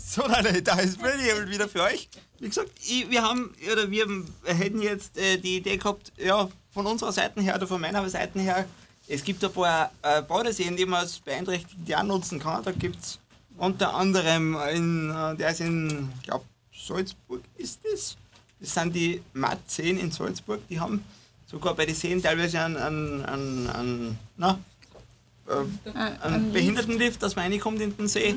So, Leute, da ist Freddy wieder für euch. Wie gesagt, wir hätten jetzt die Idee gehabt, ja, von unserer Seite her oder von meiner Seite her, es gibt ein paar Badeseen, die man als Beeinträchtigte auch nutzen kann. Da gibt es unter anderem, der ist in, ich glaube, Salzburg ist das. Das sind die Mattseen in Salzburg, die haben sogar bei den Seen teilweise einen Behindertenlift, dass man reinkommt in den See.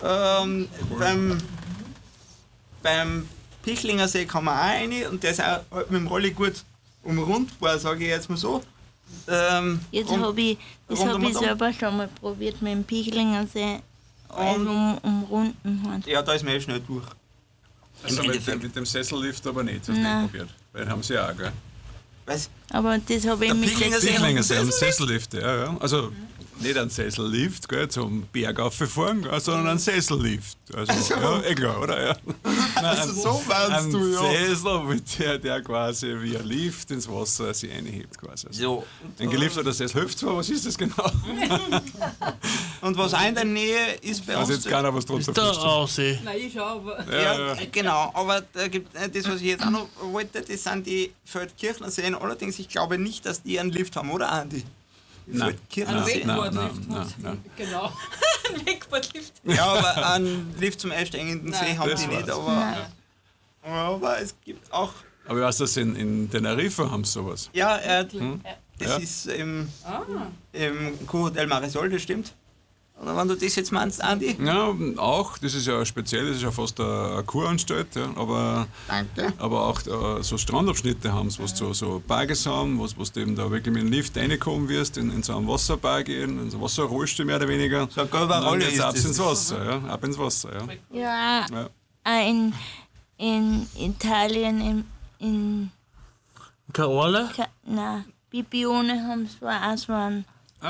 Beim Pichlinger See kann man auch rein und der ist auch mit dem Rolli gut umrundbar, sage ich jetzt mal so. Jetzt habe ich selber schon mal probiert mit dem Pichlinger See umrunden. Ja, da ist man schnell durch. Also mit dem Sessellift aber nicht, das hast du nicht probiert. Weil den haben sie ja auch, gell? Was? Aber das habe ich mit dem Pichlinger See, ein Sessellift, ja. Also nicht ein Sessellift, gell, zum Berg auffahren, sondern ein Sessellift. Also, ja, klar, oder? Ja. Also so meinst du, ja. Ein Sessel, der quasi wie ein Lift ins Wasser sich einhebt, quasi. Also, so. Ein gelifteter Sessel hilft zwar, was ist das genau? Und was auch in der Nähe ist bei uns... Also jetzt keiner was drunter versteht. Nein, ich schon, aber... Ja, genau, aber da gibt, das, was ich jetzt auch noch wollte, das sind die Feldkirchner Seen. Allerdings, ich glaube nicht, dass die einen Lift haben, oder Andi? Nein. Nein. Genau. Ein Wakeboardlift. Ja, aber einen Lift zum einsteigenden See haben die nicht, aber es gibt auch... Aber was das in Teneriffa haben sie sowas? Ja, das ist im Kurhotel Marisol, das stimmt. Oder wenn du das jetzt meinst, Andi? Ja, auch. Das ist ja speziell, das ist ja fast eine Kuranstalt. Ja, aber auch so Strandabschnitte haben sie, wo so Berge haben, wo du eben da wirklich mit dem Lift reinkommen wirst, in so einen Wasserberg gehen, in so Wasserrollstuhl mehr oder weniger. So eine gelbe Rolle ist ab ins Wasser, ja. Ab ins Wasser, ja. Ja, in Italien, in Caorle? Nein, Bibione haben zwar auch so einen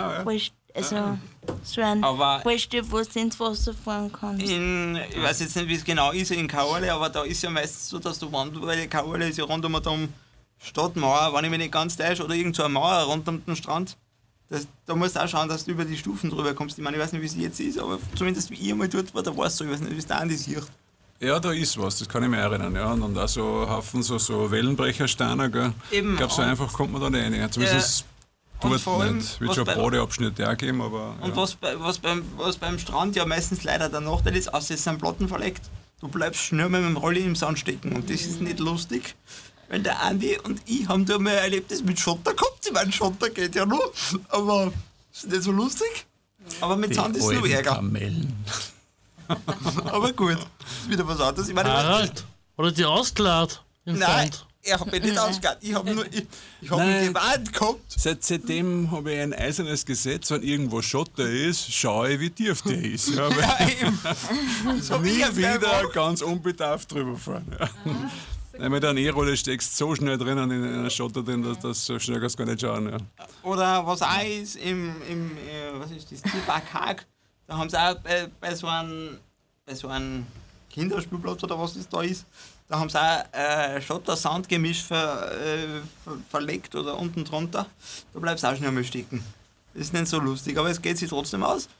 so ein Rollstuhl, wo du ins Wasser fahren kannst. Ich weiß jetzt nicht, wie es genau ist in Caorle, aber da ist ja meistens so, dass weil Caorle ist ja rund um die Stadtmauer, wenn ich mich nicht ganz täusche, oder irgend so eine Mauer rund um den Strand. Da musst du auch schauen, dass du über die Stufen drüber kommst. Ich meine, ich weiß nicht, wie es jetzt ist, aber zumindest wie ich einmal dort war, da war es so. Ich weiß nicht, wie es da an die sieht. Ja, da ist was, das kann ich mir erinnern. Ja. Und dann auch so Haufen so Wellenbrechersteine, gell? Eben. Ich glaube, so einfach kommt man da nicht rein. Ja, zumindest dort nicht. Wird schon Badeabschnitte auch geben, aber... Und was beim Strand ja meistens leider der Nachteil ist, außer es sind Platten verlegt, du bleibst schnell mit dem Rolli im Sand stecken und das ist nicht lustig. Weil der Andi und ich haben da mal erlebt, das mit Schotter gehabt. Ich meine, Schotter geht ja noch, aber ist nicht so lustig. Aber mit Sand ist es noch ärger. Kamellen. Aber gut, ist wieder was anderes. Ich meine, Harald, oder die ausgeladen im Sand? Ich habe mich nicht ausgeladen. Ich habe mich gewarnt gehabt. Seitdem habe ich ein eisernes Gesetz, wenn irgendwo Schotter ist, schaue ich, wie tief der ist. Ja, eben. So nie wieder ganz unbedarft drüber fahren. Ja. Mit einer E-Rolle steckst du so schnell drinnen in einer Schotter drin, dass so schnell kannst du gar nicht schauen. Ja. Oder was auch ist, was ist das, Tierpark Haag, da haben sie auch bei so einem Kinderspielplatz oder was das da ist, da haben sie auch Schotter-Sand-Gemisch verlegt oder unten drunter. Da bleibst du auch schnell mal stecken. Das ist nicht so lustig, aber es geht sich trotzdem aus.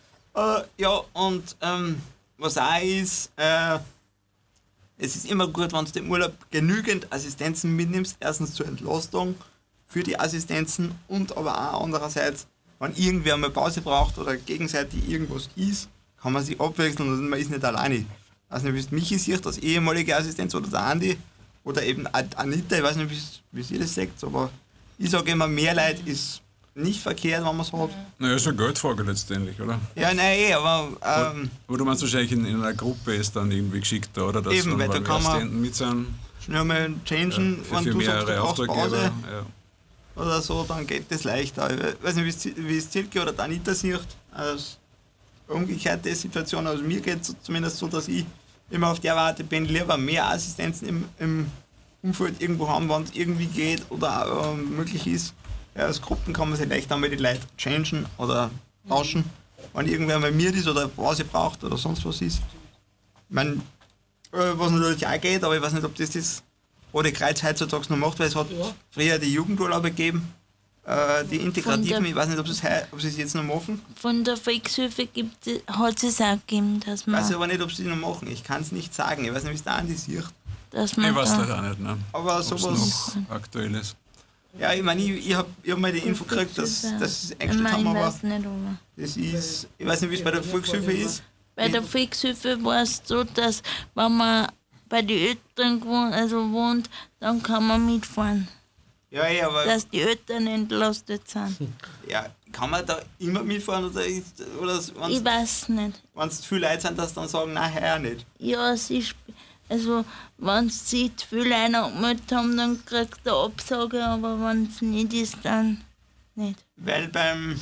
Was auch ist, es ist immer gut, wenn du im Urlaub genügend Assistenzen mitnimmst. Erstens zur Entlastung für die Assistenzen und aber auch andererseits, wenn irgendwer mal Pause braucht oder gegenseitig irgendwas ist, kann man sich abwechseln und man ist nicht alleine. Ich weiß nicht, wie es Michi sieht, als ehemalige Assistenz oder der Andi oder eben Anita, ich weiß nicht, wie ihr das sagt, aber ich sage immer, mehr Leute ist nicht verkehrt, wenn man es hat. Naja, ist eine Geldfrage letztendlich, oder? Ja, nein, aber... aber du meinst wahrscheinlich in einer Gruppe ist dann irgendwie geschickter, oder? Dass eben, weil da kann man mit sein, schnell mal changen, wenn du sagst, du brauchst Pause oder so, dann geht das leichter. Ich weiß nicht, wie es Silke oder Anita sieht, als umgekehrte Situation. Also mir geht es zumindest so, dass ich immer auf der Warte bin, lieber mehr Assistenzen im Umfeld irgendwo haben, wenn es irgendwie geht oder auch, möglich ist. Ja, als Gruppen kann man sich leicht einmal die Leute changen oder tauschen, wenn irgendwer bei mir ist oder Pause braucht oder sonst was ist. Ich meine, was natürlich auch geht, aber ich weiß nicht, ob das Rote Kreuz heutzutage noch macht, weil es hat früher die Jugendurlaube gegeben, die Integrativen, ich weiß nicht, ob sie es jetzt noch machen. Von der Volkshilfe hat es auch gegeben, dass man... Ich weiß aber nicht, ob sie es noch machen. Ich kann es nicht sagen. Ich weiß nicht, wie es da Andi sieht. Ich weiß leider auch nicht, ne? Aber sowas noch aktuell ist. Ja, ich meine, ich hab mal die Info gekriegt, dass es eingestellt haben, aber das ist, ich weiß nicht, wie es bei der Volkshilfe ist. Bei der Volkshilfe war es so, dass wenn man bei den Eltern wohnt, dann kann man mitfahren. Ja, aber... Dass die Eltern entlastet sind. Ja, kann man da immer mitfahren oder ich weiß nicht. Wenn es viele Leute sind, dass dann sagen, nein, heuer nicht. Ja, wenn sie zu viele angemeldet haben, dann kriegt er Absage, aber wenn es nicht ist, dann nicht. Weil beim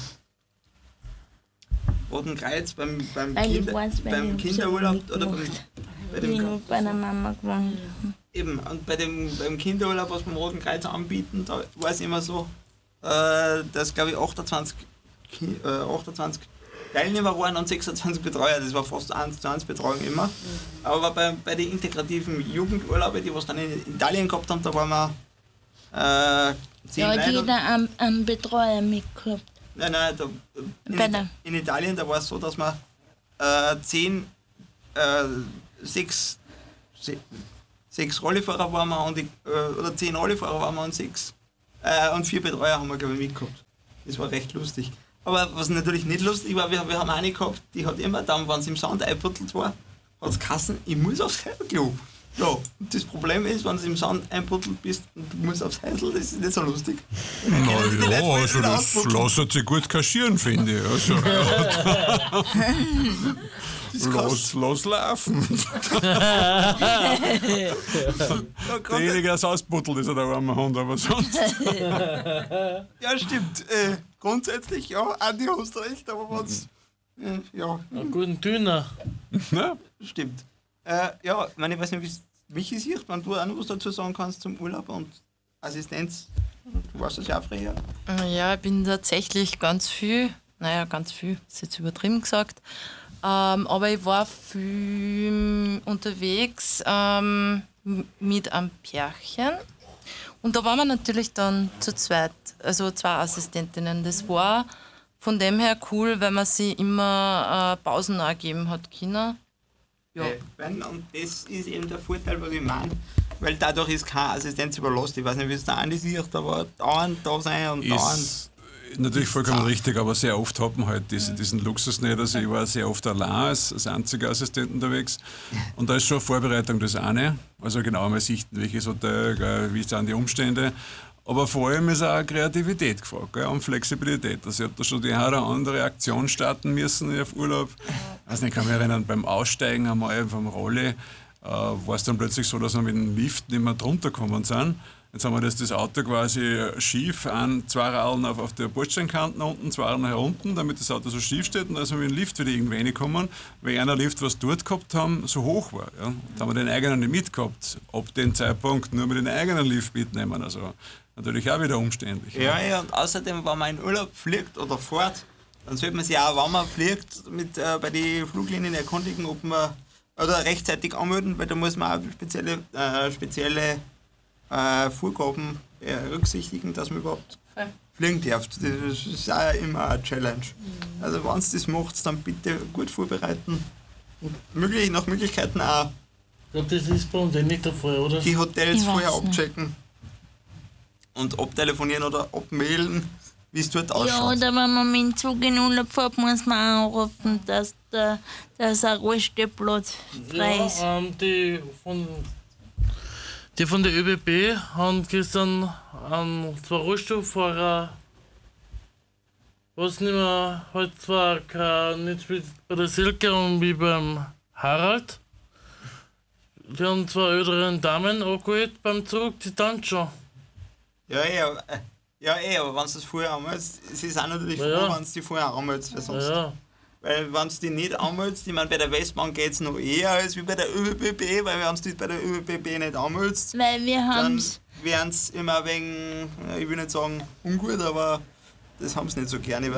Roten Kreuz, beim Kinderurlaub oder bei der Mama gewohnt. Eben, und beim Kinderurlaub, was beim Roten Kreuz anbieten, da war es immer so, dass, glaube ich, 28 Teilnehmer waren und 26 Betreuer. Das war fast 1:1 Betreuung immer. Aber bei den integrativen Jugendurlauben, die was dann in Italien gehabt haben, da waren wir 10 Leute. Ja, jeder einen Betreuer mitgehabt. Nein, in Italien, da war es so, dass wir 6 Rollifahrer waren wir oder 10 Rollifahrer waren wir und 4 Betreuer haben wir, glaube ich, mitgehabt. Das war recht lustig. Aber was natürlich nicht lustig war, wir haben eine gehabt, die hat immer dann, wenn sie im Sand einbuddelt war, hat es geheißen, ich muss aufs Häusl. Ja, und das Problem ist, wenn du im Sand einbuddelt bist und du musst aufs Häusl, das ist nicht so lustig. Na ja, also das lässt sich gut kaschieren, finde ich. Also, lass laufen. Derjenige, der es ausbuddelt, ist ja der arme Hund, aber sonst. Ja, stimmt. Grundsätzlich, ja, Andi, hast recht, aber was. Ja. Einen guten Döner. Ja. Stimmt. Ja, ich weiß nicht, wie es Michi sieht, wenn du auch noch was dazu sagen kannst zum Urlaub und Assistenz. Du warst das ja auch früher. Ja, ich bin tatsächlich ganz viel, ist jetzt übertrieben gesagt, aber ich war viel unterwegs mit einem Pärchen und da waren wir natürlich dann zu zweit, also 2 Assistentinnen. Das war von dem her cool, weil man sie immer Pausen angegeben hat können. Ja. Und das ist eben der Vorteil, was ich meine, weil dadurch ist keine Assistenz überlastet. Ich weiß nicht, wie es da Andi sieht, aber dauernd da sein und dauernd. Natürlich vollkommen richtig, aber sehr oft hat man halt diesen Luxus nicht. Also ich war sehr oft allein als einziger Assistent unterwegs und da ist schon Vorbereitung das eine, also genau mal sichten, welches Hotel, wie sind die Umstände. Aber vor allem ist auch Kreativität gefragt, gell, und Flexibilität. Also ich habe da schon die eine oder andere Aktion starten müssen auf Urlaub. Also ich kann mich erinnern, beim Aussteigen einmal vom Rolli war es dann plötzlich so, dass wir mit dem Lift nicht mehr drunter gekommen sind. Jetzt haben wir das Auto quasi schief, 2 Radlen auf der Bordsteinkante unten, 2 Radlen herunten, damit das Auto so schief steht. Und dann sind wir mit dem Lift wieder irgendwie reingekommen, weil einer Lift, was dort gehabt haben, so hoch war. Ja. Da haben wir den eigenen nicht mitgehabt. Ab dem Zeitpunkt nur mit den eigenen Lift mitnehmen. Also natürlich auch wieder umständlich. Ja, und außerdem, wenn man in Urlaub fliegt oder fährt, dann sollte man sich auch, wenn man fliegt, bei den Fluglinien erkundigen, ob man oder rechtzeitig anmelden, weil da muss man auch spezielle Vorgaben berücksichtigen, dass man überhaupt fliegen darf. Das ist auch immer eine Challenge. Also wenn ihr das macht, dann bitte gut vorbereiten und nach Möglichkeiten auch. Ja, das ist bei uns nicht der Fall, oder? Die Hotels vorher abchecken und abtelefonieren oder abmailen, wie es dort ausschaut. Ja, oder wenn man mit dem Zug in Urlaub fährt, muss man auch anrufen, dass ein Rollstellplatz frei ist. Ja, die von der ÖBB haben gestern 2 Rollstuhlfahrer, was nicht mehr, halt zwar nicht wie bei der Silke und wie beim Harald. Die haben 2 ältere Damen angeholt beim Zug, die dann schon. Ja, aber wenn du das vorher anmeldest, es ist auch natürlich froh, wenn du die vorher anmeldest, weil sonst. Ja. Weil wenn du die nicht anmeldest, ich meine, bei der Westbahn geht es noch eher als wie bei der ÖBB, weil wenn du die bei der ÖBB nicht anmeldest, weil wir dann werden sie immer wegen, ich will nicht sagen ungut, aber das haben sie nicht so gerne.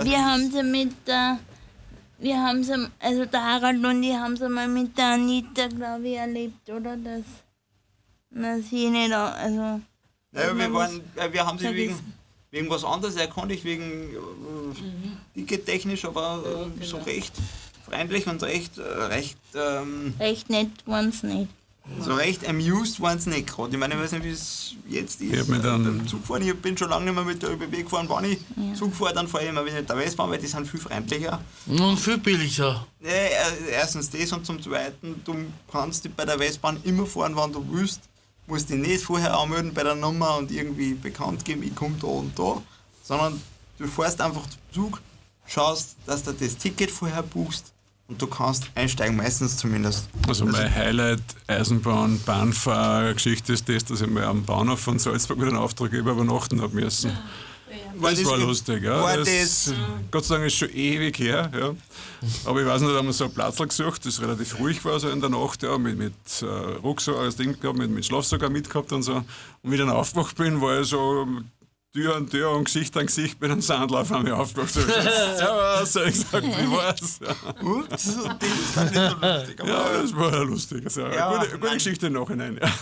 Also der Harald und die haben sie mal mit der Anita, glaube ich, erlebt, oder? Dass man sie nicht, also... Naja, wir haben sie wegen was anderes, er kann nicht wegen tickettechnisch, aber so recht freundlich und recht Recht nett waren sie nicht. so recht amused waren sie nicht gerade. Ich meine, ich weiß nicht, wie es jetzt ist. Ich hab mir dann- beim Zugfahren, ich bin schon lange nicht mehr mit der ÖBB gefahren, wenn ich Zug fahre, dann fahre ich immer wieder mit der Westbahn, weil die sind viel freundlicher. Und viel billiger. Erstens das und zum Zweiten, du kannst dich bei der Westbahn immer fahren, wann du willst. Musst dich nicht vorher anmelden bei der Nummer und irgendwie bekannt geben, ich komme da und da, sondern du fährst einfach zum Zug, schaust, dass du das Ticket vorher buchst und du kannst einsteigen, meistens zumindest. Also mein Highlight Eisenbahn, Bahnfahrgeschichte ist das, dass ich mal am Bahnhof von Salzburg mit einem Auftraggeber übernachten habe müssen. Das war lustig, ja. War Das, Gott sei Dank ist schon ewig her, ja. Aber ich weiß nicht, da haben wir so einen Platz gesucht, das relativ ruhig war so in der Nacht, ja, mit Rucksack, alles Ding gehabt, mit Schlafsack auch mitgehabt und so. Und wie ich dann aufgewacht bin, war ich so Tür an Tür und Gesicht an Gesicht mit einem Sandlauf an mir aufgewacht. So, ja, so ich gesagt, wie war's? Ja. Ups, das ist dann nicht so lustig. Aber Ja, das war ja lustig. Also, Ja, gute Geschichte im Nachhinein. Ja.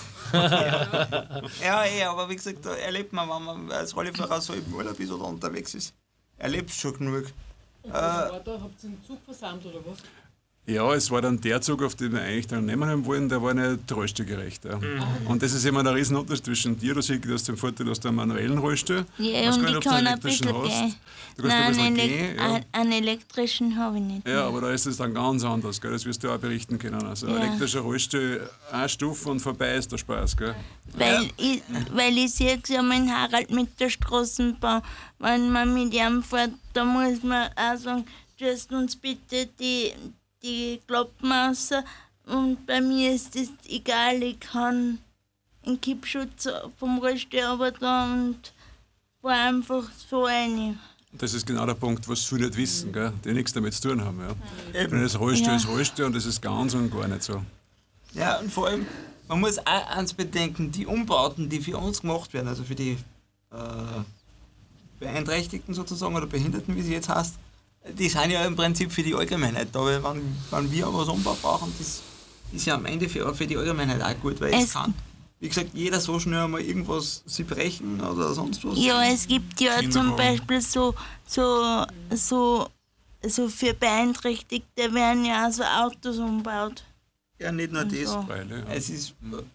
ja, aber wie gesagt, da erlebt man, wenn man als Rollifahrer so im Urlaub ist oder unterwegs ist, erlebt schon genug. Und was war da? Habt ihr den Zug versammelt oder was? Ja, es war dann der Zug, auf den wir eigentlich dann nehmen haben wollen, der war nicht rollstuhlgerecht. Ja. Und das ist immer ein Riesenunterschied zwischen dir, du hast den Vorteil, dass du einen manuellen Rollstuhl. Ja, Weiß und gar nicht, ich ob du einen kann ein elektrischen bisschen gehen. hast. Du kannst ein bisschen gehen. Ja. Einen elektrischen habe ich nicht. Ja, aber da ist es dann ganz anders, gell? Das wirst du auch berichten können. Also ein Ja. elektrischer Rollstuhl, eine Stufe und vorbei ist der Spaß. Gell? Weil ich sehe ja meinen Harald mit der Straßenbahn, wenn man mit ihm fährt, da muss man auch sagen, tust uns bitte die Klappen raus. Und bei mir ist das egal, ich kann einen Kippschutz vom Rollstuhl aber da und fahr einfach so rein. Das ist genau der Punkt, was viele nicht wissen, gell? Die nichts damit zu tun haben. Ja. Eben. Das Rollstuhl Ja. ist Rollstuhl und das ist ganz und gar nicht so. Ja, und vor allem, man muss auch eins bedenken, die Umbauten, die für uns gemacht werden, also für die Beeinträchtigten sozusagen oder Behinderten, wie sie jetzt heißt, die sind ja im Prinzip für die Allgemeinheit da, weil wenn wir was umbauen brauchen, das ist ja am Ende für die Allgemeinheit auch gut, weil es kann, wie gesagt, jeder so schnell mal irgendwas sie brechen oder sonst was. Ja, es gibt ja zum Beispiel so für Beeinträchtigte werden ja auch so Autos umgebaut. Ja, nicht nur das. so. Weil, ja. Es ist,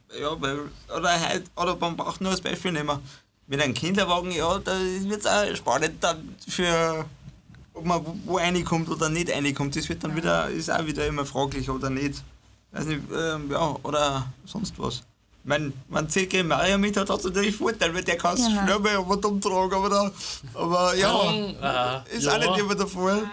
oder man braucht nur als Beispiel nehmen. Mit einem Kinderwagen, ja, da wird es auch spannend dann für, ob man wo reinkommt oder nicht reinkommt. Das wird dann wieder, ist auch wieder immer fraglich oder nicht. Weiß nicht, ja, oder sonst was. Ich meine, wenn CG Mario mit hat, hat es natürlich Vorteil, weil der kann es Genau. schnell mal was umtragen, aber ja, ist auch nicht immer der Fall.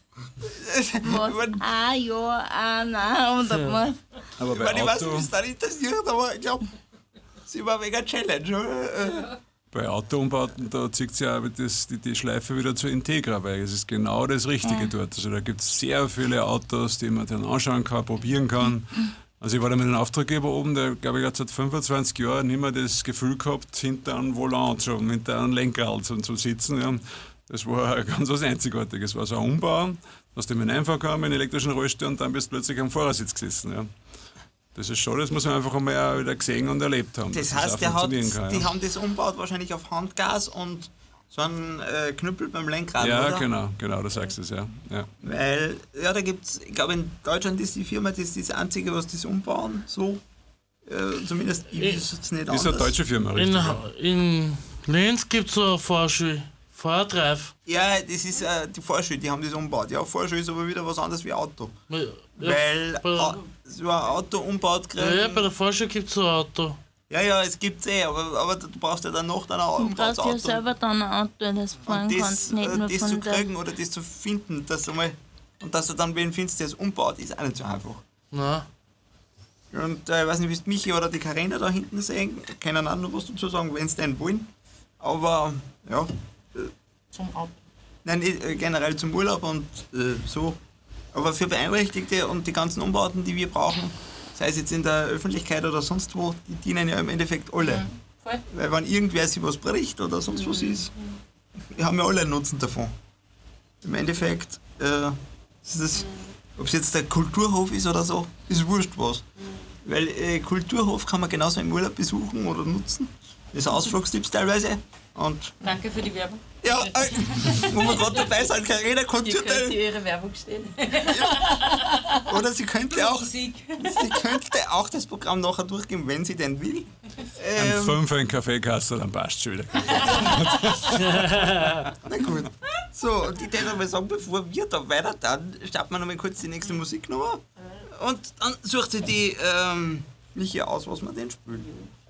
Was? Ja, nein, oder was? Aber Ich bei meine, ich weiß nicht, Auto, wie es da interessiert, aber ich glaube, es ist immer mega Challenge. bei Autoumbauten, da zieht sich ja die Schleife wieder zur Integra, weil es ist genau das Richtige dort. Also da gibt es sehr viele Autos, die man dann anschauen kann, probieren kann. Also ich war da mit einem Auftraggeber oben, der, glaube ich, hat seit 25 Jahren nicht mehr das Gefühl gehabt, hinter einem Volant schon, hinter einem Lenkrad zu sitzen. Ja. Das war ganz was Einzigartiges. Es war so ein Umbau, dass du mit einfahren kann, mit einem elektrischen Rollstuhl und dann bist du plötzlich am Fahrersitz gesessen. Ja. Das ist schon, das muss man einfach einmal auch wieder gesehen und erlebt haben. Das dass heißt, auch funktionieren kann, die ja. haben das umgebaut wahrscheinlich auf Handgas und so einen Knüppel beim Lenkrad, Ja, oder? genau, du sagst es, ja. Ja. Weil, ja, da gibt's, ich glaube in Deutschland ist die Firma, das ist das einzige, was das umbauen, so. Zumindest ich weiß es nicht Das ist eine anders. deutsche Firma, richtig? In Linz gibt es so eine Fahrschule, Fahrtreif. Ja, das ist die Fahrschule, die haben das umgebaut. Ja, Fahrschule ist aber wieder was anderes wie Auto. Ja, Weil bei, so ein Auto umbaut kriegen. ja, bei der Fahrschule gibt es so ein Auto. Ja, es gibt's aber du brauchst ja dann noch ein Du brauchst ja Umbaut-Auto. selber dann ein Auto, das fahren Und kannst, nicht nur das zu von der... kriegen oder das zu finden, dass du mal, und dass du dann wen findest, der es umbaut, ist auch nicht so einfach. Na, Und ich weiß nicht, wie es Michi oder die Karina da hinten sehen, können auch noch was dazu sagen, wenn sie denn wollen. Aber ja, Zum Auto. nein, generell zum Urlaub und so. Aber für Beeinträchtigte und die ganzen Umbauten, die wir brauchen, sei es jetzt in der Öffentlichkeit oder sonst wo, die dienen ja im Endeffekt alle. Voll. Weil wenn irgendwer sich was bricht oder sonst was ist, wir haben ja alle einen Nutzen davon. Im Endeffekt ist es, ob es jetzt der Kulturhof ist oder so, ist wurscht was. Weil Kulturhof kann man genauso im Urlaub besuchen oder nutzen. Das Ausflugstipps teilweise. Und Danke für die Werbung. ja, wo wir gerade dabei sind, Carina, Ihr könnt könnt ihr ihr ihre Werbung stellen. oder sie könnte Musik. auch das Programm nachher durchgehen, wenn sie denn will. 5 in Kaffeekasse, dann passt schon wieder. Na gut. So, und ich würde aber sagen, bevor wir da weiter, dann starten wir noch mal kurz die nächste Musiknummer. Und dann sucht sie die Michi aus, was wir denn spielen.